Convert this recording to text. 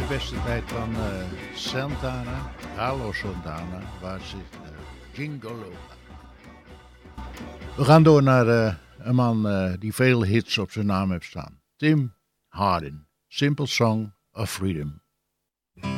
beste tijd van Santana, Carlos Santana, waar zit Gingolo. We gaan door naar een man die veel hits op zijn naam heeft staan. Tim Hardin, Simple Song of Freedom.